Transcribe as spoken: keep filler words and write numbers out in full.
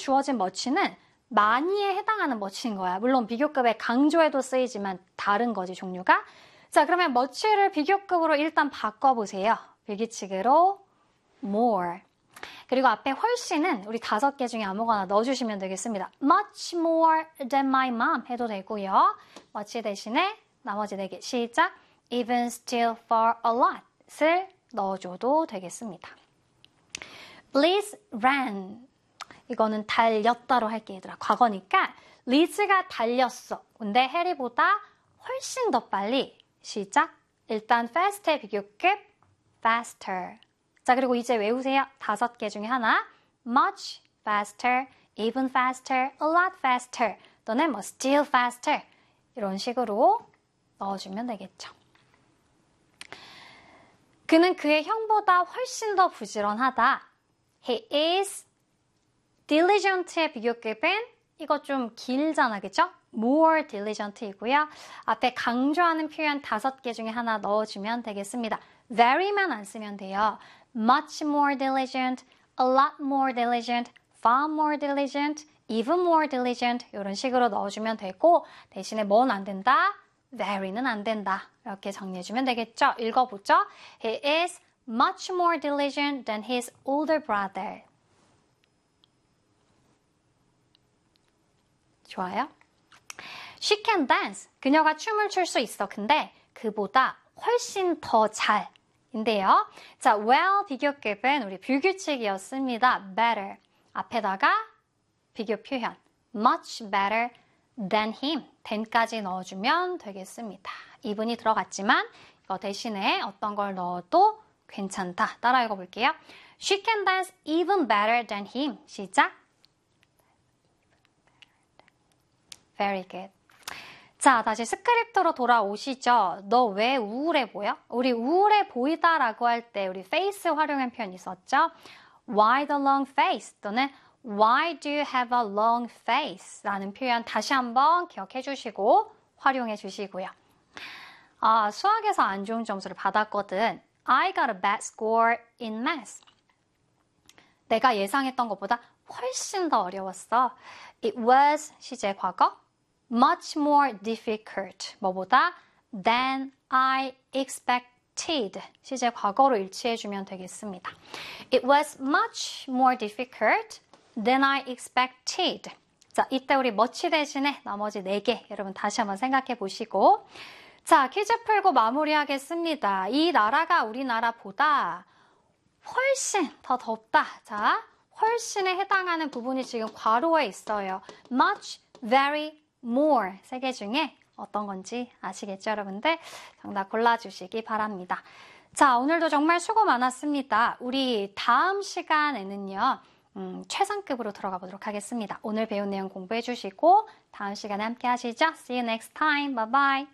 주어진 much는 많이에 해당하는 much인 거야. 물론 비교급의 강조에도 쓰이지만 다른 거지, 종류가. 자, 그러면 much를 비교급으로 일단 바꿔보세요. 빌기치기로 more. 그리고 앞에 훨씬은 우리 다섯 개 중에 아무거나 넣어주시면 되겠습니다. much more than my mom 해도 되고요. much 대신에 나머지 네 개 시작. even still for a lot을 넣어줘도 되겠습니다. Liz ran. 이거는 달렸다로 할게, 얘들아. 과거니까 리즈가 달렸어. 근데 해리보다 훨씬 더 빨리. 시작. 일단 fast의 비교급 faster. 자, 그리고 이제 외우세요. 다섯 개 중에 하나. much faster, even faster, a lot faster 또는 뭐 still faster 이런 식으로 넣어주면 되겠죠. 그는 그의 형보다 훨씬 더 부지런하다. He is diligent의 비교급은 이거 좀 길잖아, 그쵸? more diligent이고요. 앞에 강조하는 표현 다섯 개 중에 하나 넣어주면 되겠습니다. very만 안 쓰면 돼요. much more diligent, a lot more diligent, far more diligent, even more diligent 이런 식으로 넣어주면 되고 대신에 뭐는 안 된다? very는 안 된다. 이렇게 정리해주면 되겠죠? 읽어보죠. He is much more diligent than his older brother. 좋아요. She can dance. 그녀가 춤을 출 수 있어. 근데 그보다 훨씬 더 잘. 인데요. 자, well 비교급은 우리 불규칙이었습니다. better. 앞에다가 비교 표현. much better than him. than까지 넣어주면 되겠습니다. even이 들어갔지만 이거 대신에 어떤 걸 넣어도 괜찮다. 따라 읽어볼게요. She can dance even better than him. 시작. Very good. 자, 다시 스크립트로 돌아오시죠. 너 왜 우울해 보여? 우리 우울해 보이다라고 할 때 우리 face 활용한 표현 있었죠? Why the long face? 또는 Why do you have a long face? 라는 표현 다시 한번 기억해 주시고 활용해 주시고요. 아, 수학에서 안 좋은 점수를 받았거든. I got a bad score in math. 내가 예상했던 것보다 훨씬 더 어려웠어. It was 시제 과거. much more difficult. 뭐보다? than I expected. 시제 과거로 일치해주면 되겠습니다. It was much more difficult than I expected. 자, 이때 우리 much 대신에 나머지 네 개 여러분 다시 한번 생각해 보시고 자, 퀴즈 풀고 마무리하겠습니다. 이 나라가 우리나라보다 훨씬 더 덥다. 자, 훨씬에 해당하는 부분이 지금 괄호에 있어요. much, very, more 세 개 중에 어떤 건지 아시겠죠, 여러분들? 정답 골라주시기 바랍니다. 자, 오늘도 정말 수고 많았습니다. 우리 다음 시간에는요, 음, 최상급으로 들어가 보도록 하겠습니다. 오늘 배운 내용 공부해 주시고 다음 시간에 함께 하시죠. See you next time. Bye bye.